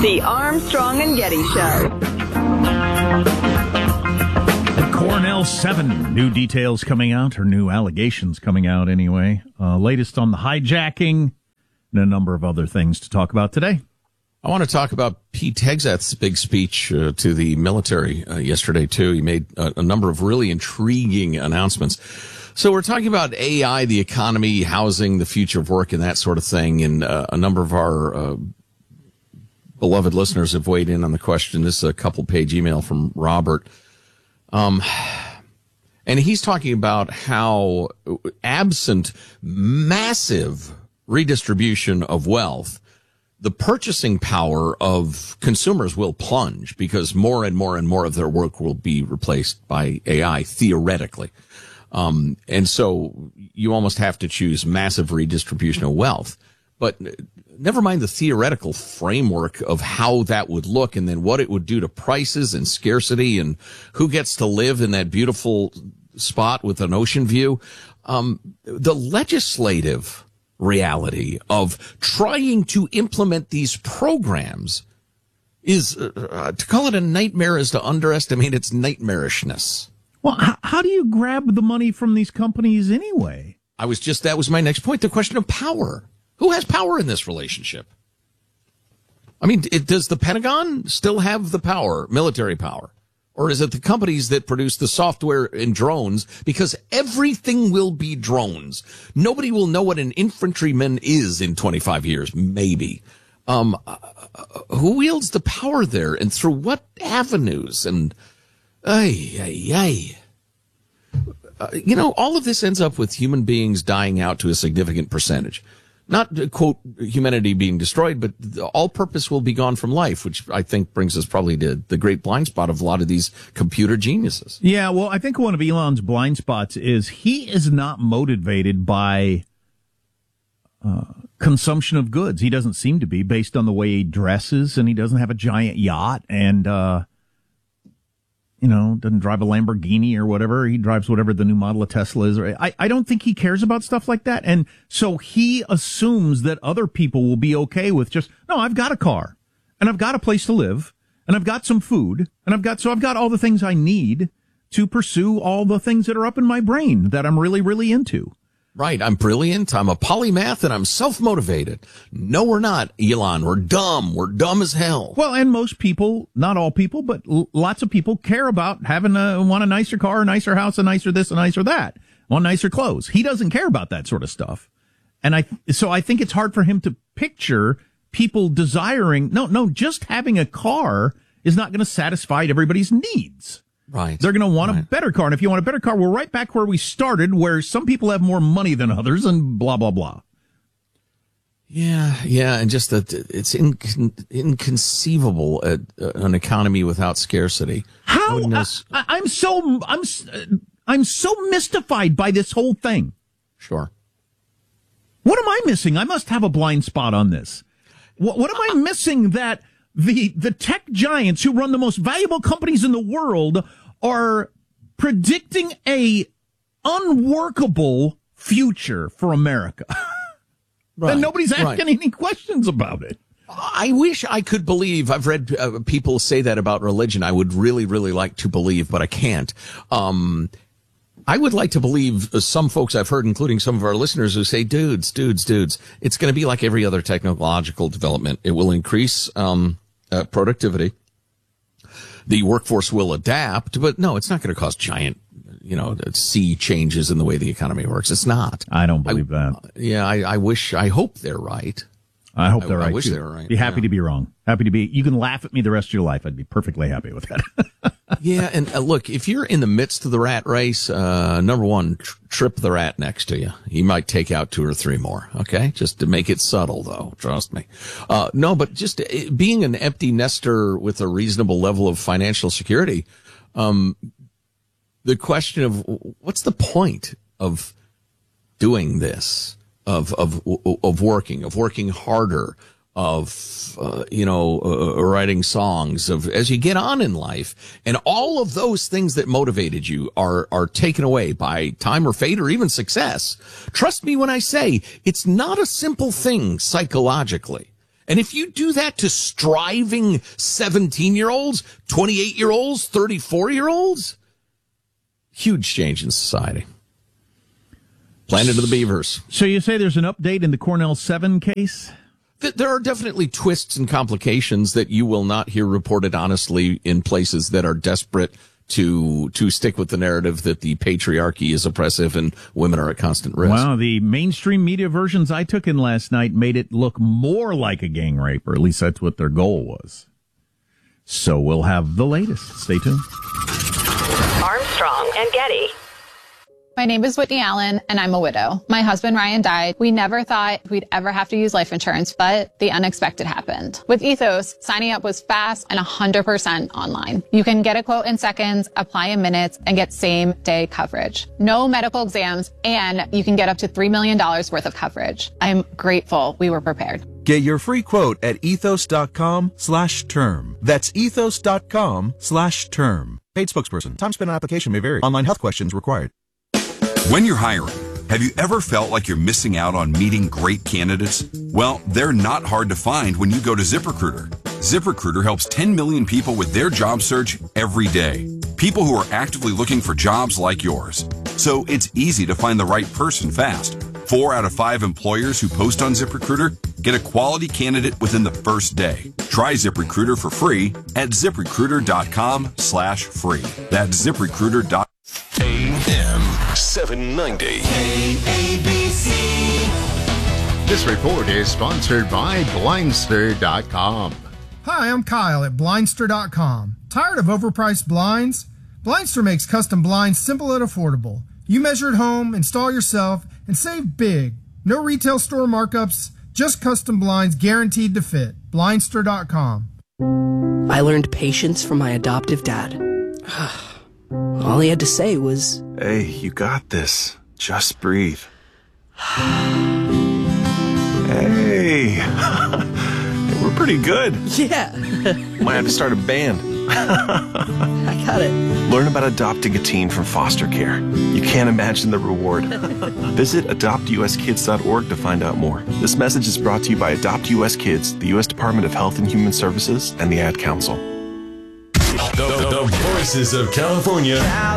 The Armstrong and Getty Show. Cornell 7, new details coming out, or new allegations coming out anyway. Latest on the hijacking and a number of other things to talk about today. I want to talk about Pete Hegseth's big speech to the military yesterday, too. He made a number of really intriguing announcements. So we're talking about AI, the economy, housing, the future of work, and that sort of thing. And a number of our beloved listeners have weighed in on the question. This is a couple-page email from Robert. And he's talking about how absent massive redistribution of wealth, the purchasing power of consumers will plunge because more and more and more of their work will be replaced by AI, theoretically. And so you almost have to choose massive redistribution of wealth. But never mind the theoretical framework of how that would look and then what it would do to prices and scarcity and who gets to live in that beautiful spot with an ocean view. The legislative reality of trying to implement these programs is, to call it a nightmare is to underestimate its nightmarishness. Well, how do you grab the money from these companies anyway? That was my next point, the question of power. Who has power in this relationship? I mean, does the Pentagon still have the power, military power? Or is it the companies that produce the software and drones? Because everything will be drones. Nobody will know what an infantryman is in 25 years, maybe. Who wields the power there and through what avenues? And, all of this ends up with human beings dying out to a significant percentage. Not, quote, humanity being destroyed, but all purpose will be gone from life, which I think brings us probably to the great blind spot of a lot of these computer geniuses. Yeah, well, I think one of Elon's blind spots is he is not motivated by consumption of goods. He doesn't seem to be, based on the way he dresses, and he doesn't have a giant yacht, and doesn't drive a Lamborghini or whatever. He drives whatever the new model of Tesla is. I don't think he cares about stuff like that. And so he assumes that other people will be okay with just, no, I've got a car and I've got a place to live and I've got some food and I've got all the things I need to pursue all the things that are up in my brain that I'm really, really into. Right. I'm brilliant. I'm a polymath and I'm self-motivated. No, we're not, Elon. We're dumb. We're dumb as hell. Well, and most people, not all people, but lots of people care about want a nicer car, a nicer house, a nicer this, a nicer that, want nicer clothes. He doesn't care about that sort of stuff. And so I think it's hard for him to picture people desiring, just having a car is not going to satisfy everybody's needs. Right. They're going to want a better car. And if you want a better car, we're right back where we started, where some people have more money than others and blah, blah, blah. Yeah. And just that it's inconceivable an economy without scarcity. How? I'm so mystified by this whole thing. Sure. What am I missing? I must have a blind spot on this. What am I missing that the tech giants who run the most valuable companies in the world are predicting a unworkable future for America? Right, and nobody's asking any questions about it. I wish I could believe. I've read people say that about religion. I would really, really like to believe, but I can't. I would like to believe some folks I've heard, including some of our listeners, who say, dudes, it's going to be like every other technological development. It will increase productivity. The workforce will adapt, but no, it's not going to cause giant, sea changes in the way the economy works. It's not. I don't believe that. Yeah, I hope they're right. I hope they're right. I wish too. they were right. Be happy to be wrong. You can laugh at me the rest of your life. I'd be perfectly happy with that. Yeah, and look, if you're in the midst of the rat race, number one, trip the rat next to you. He might take out 2 or 3 more, okay? Just to make it subtle, though, trust me. No, but just being an empty nester with a reasonable level of financial security, the question of what's the point of doing this, of working harder, of writing songs, of as you get on in life, and all of those things that motivated you are taken away by time or fate or even success. Trust me when I say it's not a simple thing psychologically. And if you do that to striving 17-year-olds, 28-year-olds, 34-year-olds, huge change in society. Planet of the Beavers. So you say there's an update in the Cornell 7 case? There are definitely twists and complications that you will not hear reported honestly in places that are desperate to stick with the narrative that the patriarchy is oppressive and women are at constant risk. Wow, the mainstream media versions I took in last night made it look more like a gang rape, or at least that's what their goal was. So we'll have the latest. Stay tuned. Armstrong and Getty. My name is Whitney Allen, and I'm a widow. My husband, Ryan, died. We never thought we'd ever have to use life insurance, but the unexpected happened. With Ethos, signing up was fast and 100% online. You can get a quote in seconds, apply in minutes, and get same-day coverage. No medical exams, and you can get up to $3 million worth of coverage. I'm grateful we were prepared. Get your free quote at ethos.com/term. That's ethos.com/term. Paid spokesperson. Time spent on application may vary. Online health questions required. When you're hiring, have you ever felt like you're missing out on meeting great candidates? Well, they're not hard to find when you go to ZipRecruiter. ZipRecruiter helps 10 million people with their job search every day. People who are actively looking for jobs like yours. So it's easy to find the right person fast. 4 out of 5 employers who post on ZipRecruiter get a quality candidate within the first day. Try ZipRecruiter for free at ZipRecruiter.com/free. That's ZipRecruiter.com. AM 790. KABC. This report is sponsored by Blindster.com. Hi, I'm Kyle at Blindster.com. Tired of overpriced blinds? Blindster makes custom blinds simple and affordable. You measure at home, install yourself, and save big. No retail store markups, just custom blinds guaranteed to fit. Blindster.com. I learned patience from my adoptive dad. All he had to say was, "Hey, you got this. Just breathe." Hey, we're pretty good. Yeah. Might have to start a band. I got it. Learn about adopting a teen from foster care. You can't imagine the reward. Visit adoptuskids.org to find out more. This message is brought to you by Adopt US Kids, the U.S. Department of Health and Human Services, and the Ad Council. The voices of California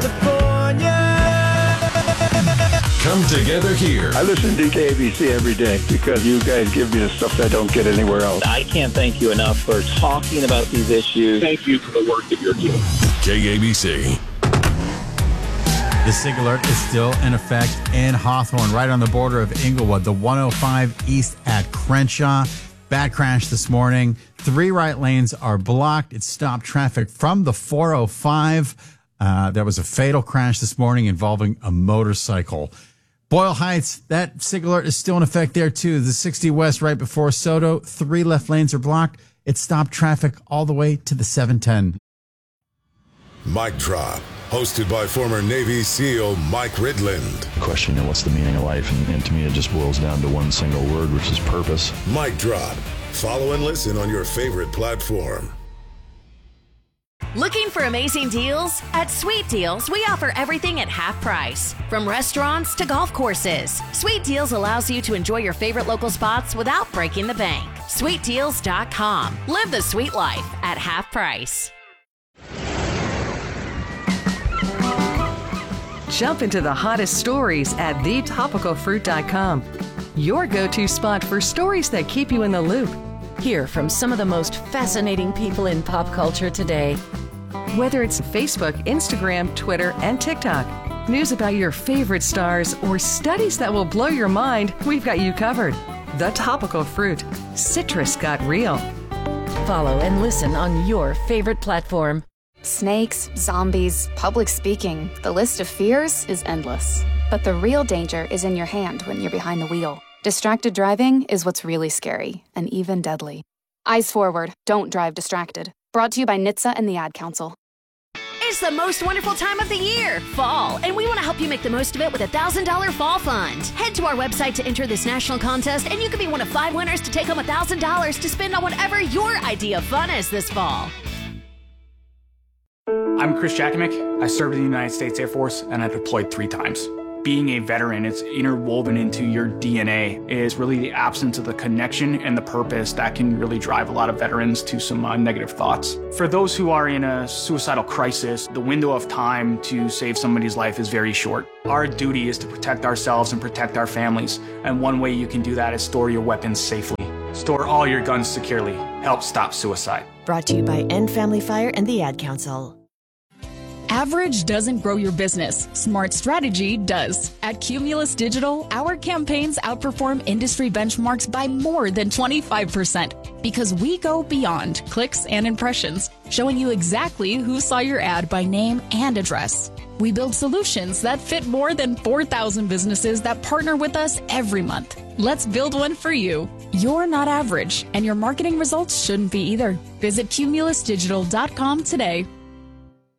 come together here. I listen to KABC every day because you guys give me the stuff that I don't get anywhere else. I can't thank you enough for talking about these issues. Thank you for the work that you're doing. KABC. The SIG alert is still in effect in Hawthorne, right on the border of Inglewood, the 105 east at Crenshaw. Bad crash this morning. 3 right lanes are blocked. It stopped traffic from the 405. There was a fatal crash this morning involving a motorcycle. Boyle Heights, that SIG alert is still in effect there too. The 60 West right before Soto, 3 left lanes are blocked. It stopped traffic all the way to the 710. Mic Drop, hosted by former Navy SEAL Mike Ridland. Question, what's the meaning of life? And to me, it just boils down to one single word, which is purpose. Mic Drop. Follow and listen on your favorite platform. Looking for amazing deals? At Sweet Deals, we offer everything at half price. From restaurants to golf courses, Sweet Deals allows you to enjoy your favorite local spots without breaking the bank. SweetDeals.com. Live the sweet life at half price. Jump into the hottest stories at thetopicalfruit.com. Your go-to spot for stories that keep you in the loop. Hear from some of the most fascinating people in pop culture today. Whether it's Facebook, Instagram, Twitter, and TikTok, news about your favorite stars, or studies that will blow your mind, we've got you covered. The Topical Fruit. Citrus got real. Follow and listen on your favorite platform. Snakes, zombies, public speaking. The list of fears is endless. But the real danger is in your hand when you're behind the wheel. Distracted driving is what's really scary and even deadly. Eyes forward, don't drive distracted. Brought to you by NHTSA and the Ad Council. It's the most wonderful time of the year, fall, and we want to help you make the most of it with a $1,000 fall fund. Head to our website to enter this national contest, and you could be one of 5 winners to take home $1,000 to spend on whatever your idea of fun is this fall. I'm Chris Jakimick. I served in the United States Air Force, and I deployed 3 times. being a veteran, it's interwoven into your DNA. It is really the absence of the connection and the purpose that can really drive a lot of veterans to some negative thoughts. For those who are in a suicidal crisis, the window of time to save somebody's life is very short. Our duty is to protect ourselves and protect our families, and one way you can do that is store your weapons safely. Store all your guns securely. Help stop suicide. Brought to you by End Family Fire and the Ad Council. Average doesn't grow your business. Smart strategy does. At Cumulus Digital, our campaigns outperform industry benchmarks by more than 25% because we go beyond clicks and impressions, showing you exactly who saw your ad by name and address. We build solutions that fit more than 4,000 businesses that partner with us every month. Let's build one for you. You're not average, and your marketing results shouldn't be either. Visit cumulusdigital.com today.